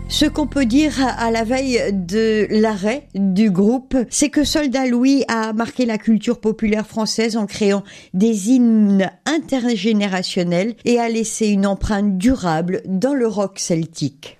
Ce qu'on peut dire à la veille de l'arrêt du groupe, c'est que Soldat Louis a marqué la culture populaire française en créant des hymnes intergénérationnels et a laissé une empreinte durable dans le rock celtique.